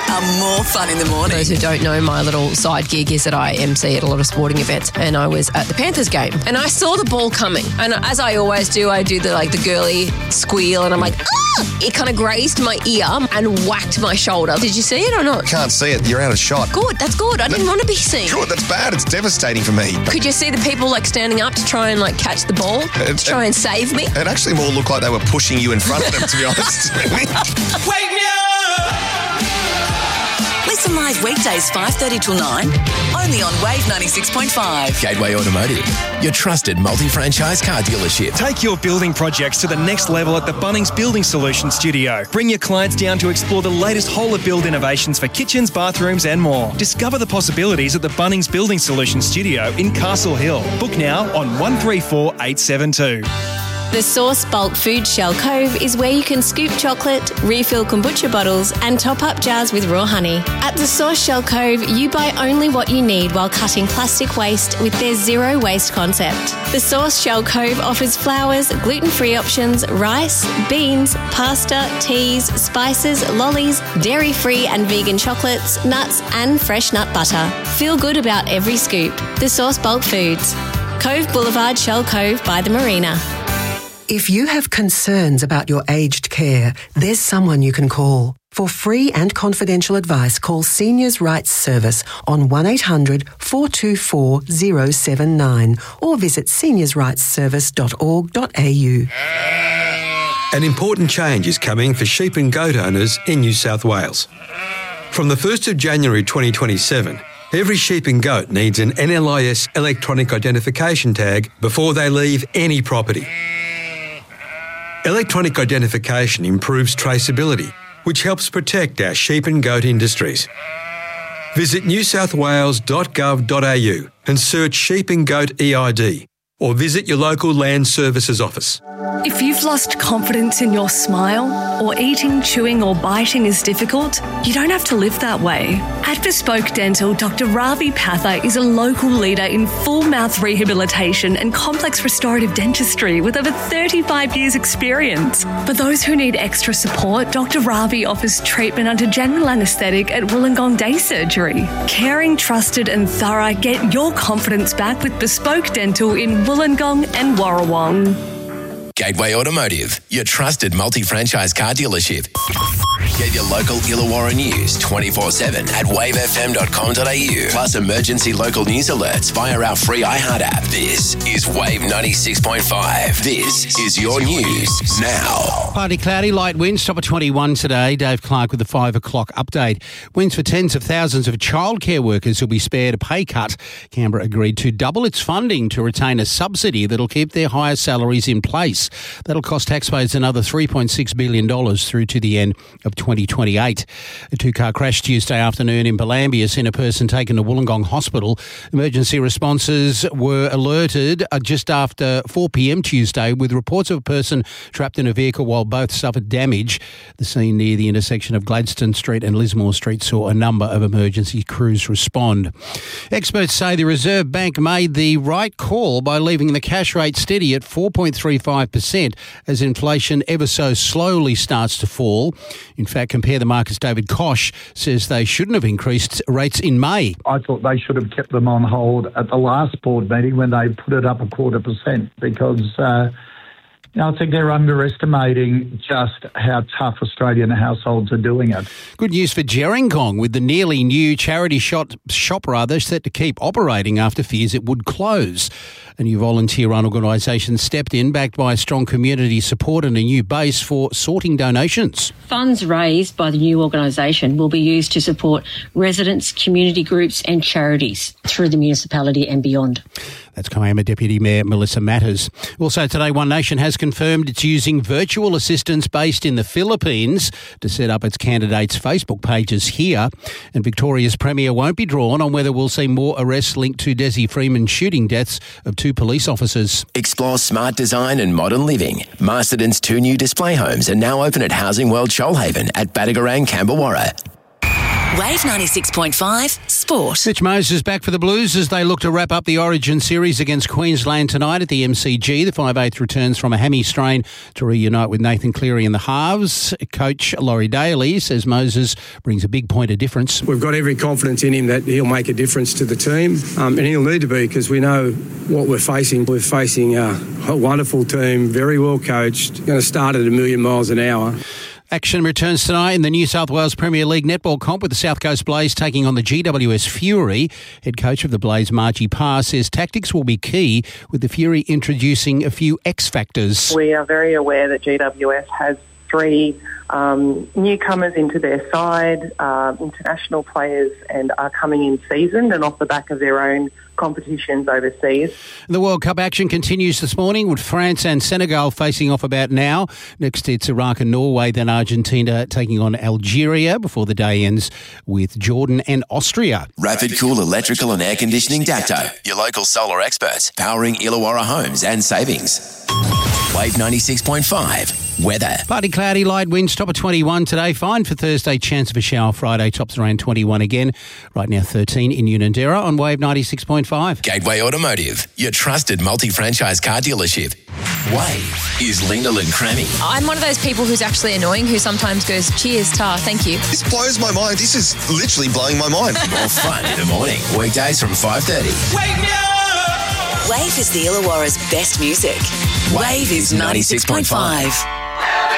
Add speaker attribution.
Speaker 1: are more fun in the morning.
Speaker 2: For those who don't know, my little side gig is that I MC at a lot of sporting events, and I was at the Panthers game, and I saw the ball coming, and as I always do, I do the girly squeal, and I'm like, ah! It kind of grazed my ear and whacked my shoulder. Did you see it or not?
Speaker 3: Can't see it. You're out of shot.
Speaker 2: Good, that's good. I didn't want to be seen.
Speaker 3: Good, that's bad. It's devastating for me.
Speaker 2: Could you see the people standing up to try and catch the ball, to try and save me?
Speaker 3: It actually more looked like they were pushing you in front of them, to be honest.
Speaker 1: Wake me up! Listen live weekdays 5:30 till 9, only on Wave 96.5.
Speaker 4: Gateway Automotive, your trusted multi-franchise car dealership.
Speaker 5: Take your building projects to the next level at the Bunnings Building Solutions Studio. Bring your clients down to explore the latest whole-of-build innovations for kitchens, bathrooms and more. Discover the possibilities at the Bunnings Building Solutions Studio in Castle Hill. Book now on 134872.
Speaker 6: The Source Bulk Food Shell Cove is where you can scoop chocolate, refill kombucha bottles and top up jars with raw honey. At the Source Shell Cove, you buy only what you need while cutting plastic waste with their zero waste concept. The Source Shell Cove offers flours, gluten-free options, rice, beans, pasta, teas, spices, lollies, dairy-free and vegan chocolates, nuts and fresh nut butter. Feel good about every scoop. The Source Bulk Foods. Cove Boulevard, Shell Cove by the Marina.
Speaker 7: If you have concerns about your aged care, there's someone you can call. For free and confidential advice, call Seniors Rights Service on 1800 424 079 or visit seniorsrightsservice.org.au.
Speaker 8: An important change is coming for sheep and goat owners in New South Wales. From the 1st of January 2027, every sheep and goat needs an NLIS electronic identification tag before they leave any property. Electronic identification improves traceability, which helps protect our sheep and goat industries. Visit newsouthwales.gov.au and search sheep and goat EID, or visit your local Land Services office.
Speaker 9: If you've lost confidence in your smile, or eating, chewing or biting is difficult, you don't have to live that way. At Bespoke Dental, Dr. Ravi Patha is a local leader in full mouth rehabilitation and complex restorative dentistry with over 35 years experience. For those who need extra support, Dr. Ravi offers treatment under general anaesthetic at Wollongong Day Surgery. Caring, trusted and thorough, get your confidence back with Bespoke Dental in Wollongong and Warrawong.
Speaker 4: Gateway Automotive, your trusted multi-franchise car dealership. Get your local Illawarra news 24/7 at wavefm.com.au. Plus emergency local news alerts via our free iHeart app. This is Wave 96.5. This is your news now.
Speaker 10: Partly cloudy, light winds, top of 21 today. Dave Clark with the 5 o'clock update. Winds for tens of thousands of childcare workers who'll be spared a pay cut. Canberra agreed to double its funding to retain a subsidy that'll keep their higher salaries in place. That'll cost taxpayers another $3.6 billion through to the end of 2028. A two-car crash Tuesday afternoon in Belambia has seen a person taken to Wollongong Hospital. Emergency responses were alerted just after 4 p.m. Tuesday with reports of a person trapped in a vehicle while both suffered damage. The scene near the intersection of Gladstone Street and Lismore Street saw a number of emergency crews respond. Experts say the Reserve Bank made the right call by leaving the cash rate steady at 4.35% as inflation ever so slowly starts to fall. In fact, Compare the Markets' David Koch says they shouldn't have increased rates in May.
Speaker 11: I thought they should have kept them on hold at the last board meeting when they put it up 0.25% because I think they're underestimating just how tough Australian households are doing it.
Speaker 10: Good news for Gerringong, with the nearly new charity shop set to keep operating after fears it would close. A new volunteer-run organisation stepped in, backed by strong community support and a new base for sorting donations.
Speaker 12: Funds raised by the new organisation will be used to support residents, community groups and charities through the municipality and beyond.
Speaker 10: That's Kiama Deputy Mayor Melissa Matters. Also today, One Nation has confirmed it's using virtual assistants based in the Philippines to set up its candidates' Facebook pages here. And Victoria's Premier won't be drawn on whether we'll see more arrests linked to Desi Freeman's shooting deaths of 2 police officers.
Speaker 4: Explore smart design and modern living. Masterton's 2 new display homes are now open at Housing World Shoalhaven at Badagarang, Camberwarra.
Speaker 1: Wave 96.5 sport.
Speaker 10: Mitch Moses back for the Blues as they look to wrap up the Origin series against Queensland tonight at the MCG. The 5/8 returns from a hammy strain to reunite with Nathan Cleary in the halves. Coach Laurie Daly says Moses brings a big point of difference.
Speaker 13: We've got every confidence in him that he'll make a difference to the team, and he'll need to be, because we know what we're facing. We're facing a wonderful team, very well coached, going to start at 1,000,000 miles an hour.
Speaker 10: Action returns tonight in the New South Wales Premier League netball comp with the South Coast Blaze taking on the GWS Fury. Head coach of the Blaze, Margie Parr, says tactics will be key, with the Fury introducing a few X factors.
Speaker 14: We are very aware that GWS has 3 newcomers into their side, international players, and are coming in seasoned and off the back of their own competitions overseas.
Speaker 10: The World Cup action continues this morning with France and Senegal facing off about now. Next it's Iraq and Norway, then Argentina taking on Algeria before the day ends with Jordan and Austria.
Speaker 4: Rapid Cool Electrical and Air Conditioning Dapto, your local solar experts, powering Illawarra homes and savings. Wave 96.5. Weather.
Speaker 10: Partly cloudy, light winds, top of 21 today. Fine for Thursday, chance of a shower Friday, tops around 21 again. Right now 13 in Unanderra on Wave 96.5.
Speaker 4: Gateway Automotive, your trusted multi-franchise car dealership. Wave is Linda Crammy.
Speaker 15: I'm one of those people who's actually annoying, who sometimes goes, cheers, tar, thank you.
Speaker 3: This blows my mind. This is literally blowing my mind.
Speaker 4: More fun in the morning. Weekdays from 5:30.
Speaker 1: Wake me up! Wave is the Illawarra's best music. Wave is 96.5.